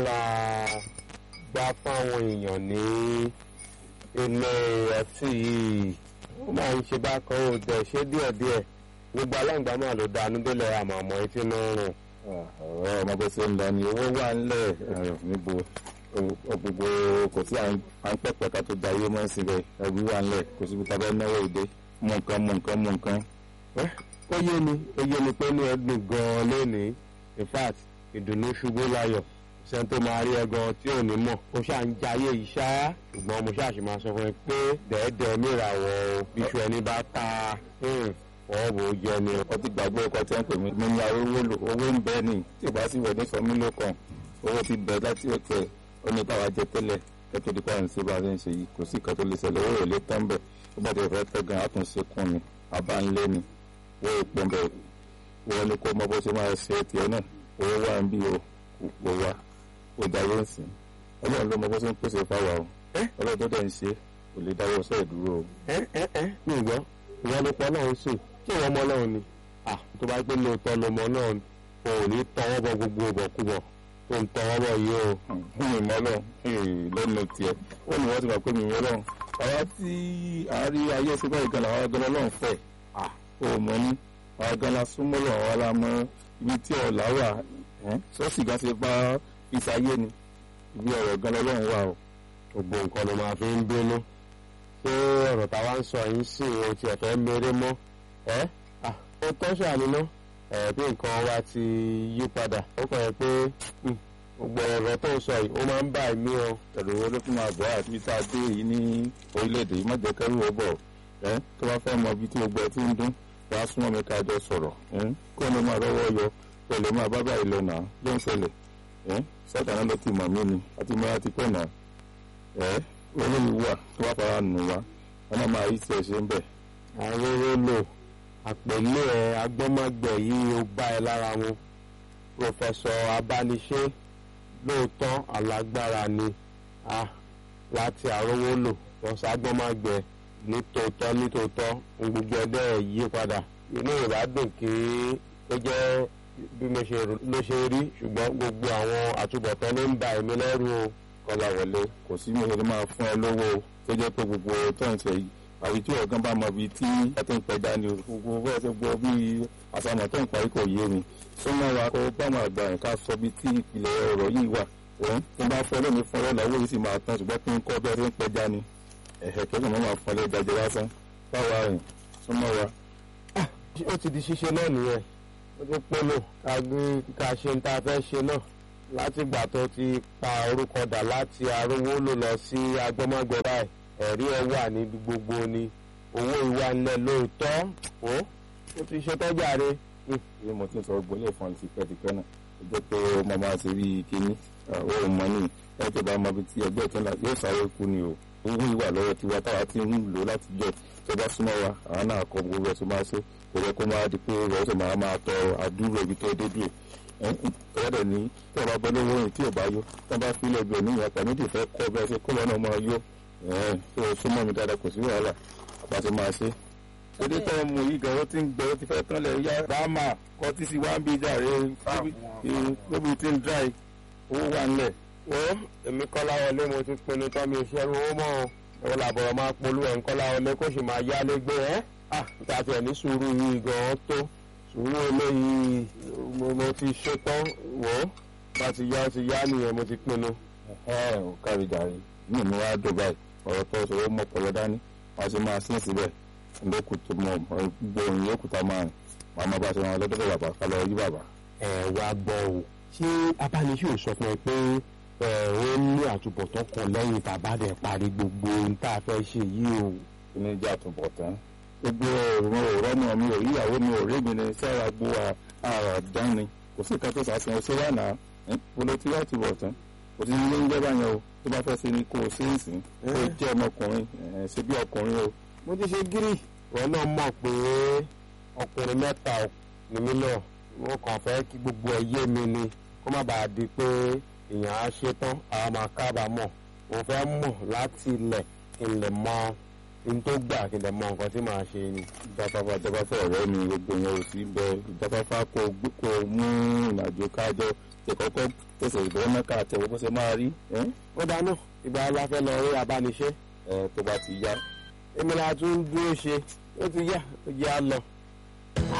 ra gbá fáwọn èèyàn ní ilé ọtí yìí ó máa ń ṣe bákan ó dẹ̀ ṣe díẹ̀díẹ̀ gbogbo aláǹgbá máa ló dánú délẹ̀ àmọ̀mọ́ etí ń rùn. ọ̀rọ̀ ọmọ bó ṣe ń lọ ni owó wà ńlẹ̀ níbo gbogbo kò sí à ń pẹ́pẹ́ ká tó dayé mọ́ síbẹ̀ ẹ̀rú wà ńlẹ̀ kò síbi tá a bẹ́ náwó ìdè mú nǹkan. ó yé mi pé ní ẹgbẹ́ gan-an lónìí in fact ìdùnnú ṣubú láyọ̀ sẹ́ni tó máa rí ẹgan tí ò ní mọ̀ ó ṣáà ń jayé ìṣá ṣùgbọ́n mo ṣáà ṣì máa sọ fún ẹ pé dẹ́ẹ̀dẹ́ mìràwọ̀ bíṣu ẹni bá ta ọ̀bọ̀ jẹ ni. ọtí gbàgbé ọkọ tí wọ́n pè mí mo ní owó ń bẹ ní tí ìbá sì wẹ̀ ní sọmí ló kàn owó ti bẹ̀ láti ọ̀tẹ̀ ó ní táwa jẹ tẹ́lẹ̀ kẹ́tọ́ dípò àwọn ìṣe bá ṣe ń ṣe yìí kò sí ìkan tó lè ṣẹlẹ̀ owó rẹ̀ lé tán bẹ̀ ó bá ti fẹ́ tẹ́ gan àtúnṣe kún ni àbá ń lé ni owó ìpọ́n bẹ̀ wọ́n ní kó mọ bó ṣe máa ṣe tiẹ̀ náà owó wà ń bí o wá ó darí ń sìn ọlọ́run ló mọ bó ṣe ń pèsè fáwa o ọlọ́run tó dẹ̀ ń ṣe kò lè dáwọ́ sọ́ọ̀ dúró o. mi gbọ́ ìwọ ló pọ̀ náà ń sìn kí ìwọ ọmọ náà ni tó bá gbé lóòótọ́ lọmọ náà o ò ní tọwọ́ bọ gbogbo ìbọ̀kúbọ̀ tó ń tọwọ́ bọ̀ yìí o. mi mọ́ lọ lẹ́nu tiẹ̀ ó ní wọ́n ti mọ̀ pé mi mọ́ lọ àwa tí àárí ayé ṣe báyìí gan àwọn gan lọ́n fẹ́ o mọ̀ ní àwọn gan la súnmọ́ lọ àwọn la mọ ibi tí ọ̀la wà sọ́ọ̀sì gan ṣe bá ìsayé ni ibi ọ̀rọ̀ gan lọ́n wà o. gbogbo nǹkan ló máa fi ń bínú ṣé ọ̀rọ̀ táwa ń sọ yìí sì o tiẹ̀ fẹ́ méré mọ́ ó tọ́ṣà nínú bí nǹkan wa ti yí padà ó kàn yẹ pé gbogbo ọ̀rọ̀ tó ń sọ yìí ó máa ń bá ẹ̀mí o. ẹ̀rọ owó ló fún máa bọ̀ àti tá a dé yìí ní orílẹ̀-èdè yìí má jẹ́ kẹ́rù ó bọ̀ tó bá fẹ́ mọ ibi tí gbogbo ẹ ti ń dún wàá súnmọ́ mi ká jọ sọ̀rọ̀ kó ló máa rọ́wọ́ yọ pẹ̀lú máa bá báyìí lọ nà ló ń ṣẹlẹ̀ sọ́tà náà ló ti mọ̀ mí ni àti mọ́ àti pẹ́ nà olóyìn wà tó wá fara nù wá ọmọ máa yí tiẹ̀ ṣe ń bẹ̀. àróró lò àpèlé agbọ́mọgbẹ̀ yìí ó bá ẹ lára mu pòfẹ́sọ̀ abániṣe lóòótọ́ alágbára ni láti àrówó lò lọ́sọ̀ agbọ́mọgbẹ̀ nítòótọ́ gbogbo ẹgbẹ́ yí padà inú ìbá dùn kí ó jẹ́ bí ló ṣe rí ṣùgbọ́n gbogbo àwọn àtúbọ̀tán ló ń ba èmi lẹ́rù o. kọ́lá wọlé kò sí mi lè máa fún ẹ lówó tó jẹ́ pé gbogbo tó ń ṣe yìí àbí tí ọ̀gán bá mọ ibi tí ẹ ti ń pẹja ni gbogbo bẹ́ẹ̀ ṣe gbọ́ bí àṣàmọ̀ tó ń parí kò yé mi súnmọ́ wa kó báwọn àgbà yẹn ká sọ bí tí ìpìlẹ̀ ọ̀rọ̀ yìí wà tó bá fọ́ lómi fún ọlọ́lá owó yìí sì máa tán ṣùgbọ́n kí n kọ́ bẹ́ẹ̀ tó ń pẹja ni kẹ́kẹ́ mọ́ máa fọ́lẹ́ jajẹ lásán báwa rìn súnmọ́ wa. ó ti di ṣíṣe náà nìyẹn ó ti polo ká ṣe ń ta fẹ́ ṣe náà láti gbà tó ti pa orúkọ dà láti arówó ló lọ sí agbọ́mọgbẹ́ báyìí ẹ̀rí ẹ̀ wà níbi gbogbo ni owó ìwà ńlẹ̀ lóòótọ́ ó ti ṣe tọ́jà rẹ. bí mo ti sọ gbólé fún tipẹ́tipẹ́ náà ó jẹ́ pé mo máa ṣe rí kíní ó mọ ní ẹ tó bá mọ ibi tí ẹgbẹ́ tó ń la yóò sáré kú ni o owó ìwà lọ́wọ́ tiwa táwa ti ń lò láti jẹ tó bá súnmọ́ wa àwọn náà kọ gbogbo ẹ̀ tó máa ṣe kò yẹ kó máa di pé rẹ̀ tó máa tọ àdúrò ibi tó dé dùn tọ́wọ́dẹ̀ ní tí ọba bọ́ lówó rìn tí ò bá yó tí wọ́n bá fi ilé ẹgbẹ́ níyàn pẹ̀lú ìfẹ́ kọ́ bẹ́ẹ̀ ṣe kó lọ́nà máa yó tó súnmọ́ mi dáadáa kò sí wàhálà àbá ti máa ṣe. Ṣédé tó ń mu yìí gan ó ti ń gbẹ ó ti fẹ́ tán lẹ̀ yá báàmà kọ́ tí sì wá ń bí jàre lóbi tí ń dráì owó wà ńlẹ̀. èmi Kọ́lá Wọlé mo ti pinnu tán mi ìṣẹ́rú owó mọ́ ọ làbọ̀rọ̀ máa polú ẹ̀ ń Kọ́lá Wọlé kó sì máa yá légbé níta tiẹ̀ ní sùúrù yìí gan-an tó sùúrù eléyìí mo ti ṣetán wò ó bá ti yá nìyẹn mo ti pinnu. ò kárí jàre ní ìmú wa dùn báyìí ọ̀rọ̀ tó sọ mọ́ pọ̀lọ́ dání wọ́n ti máa sín síbẹ̀ lókù tó mọ gbòòrùn yókù tá máa rìn màmá bá ṣe wọn lọ́dọ̀ bàbá ká lọ yí bàbá. wá gbọ́ o ṣé abániṣe ò sọ fún ẹ pé ó ní àtúbọ̀tán kan lẹ́yìn bàbá rẹ̀ parí gbogbo ohun tá a fẹ́ ṣe yìí o. kí ni jẹ́ àtúbọ̀tán gbogbo ọ̀rọ̀ mi ò mi ò ìyàwó mi ò rí mi ní sára gbó ara dán ni kò sí ìkan tó sàṣẹ ṣé wà náà polo tí wàá ti bọ̀ tán kò sí ilé ń jẹ́ báyẹn o tó bá fẹ́ ṣe ni kò sí ìsìn kó jẹ́ ọmọkùnrin ṣe bí ọkùnrin o. mo ti ṣe gírì wọn náà mọ̀ pé ọkùnrin mẹ́ta ni mí náà wọn kàn fẹ́ kí gbogbo ẹ̀ yé mi ni kó má bàa di pé èèyàn á ṣe tán àwọn máa kábàámọ̀ mo fẹ́ mọ̀ láti ilẹ̀ kí n lè mọ n tó gbà kí n lè mọ nǹkan tí màá ṣe ni. ìjáfáfá ọ̀rẹ́ mi gbogbo yẹn ò sí bẹ ìjáfáfá kó mú ìrìnàjò kájọ kọ́kọ́ tẹ̀sẹ̀ ìbọn náà ká tẹ̀wọ́ bó ṣe máa rí. ó dáná ìgbà wo la fẹ́ lọ rí abániṣe. Tó bá ti yá. èmi la tún dúró ṣe ó ti yá ó yá lọ.